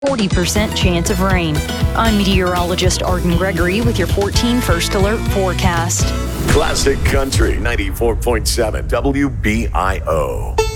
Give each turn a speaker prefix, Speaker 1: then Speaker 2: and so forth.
Speaker 1: 40% chance of rain. I'm meteorologist Arden Gregory with your 14 First Alert forecast.
Speaker 2: Classic Country 94.7 WBIO.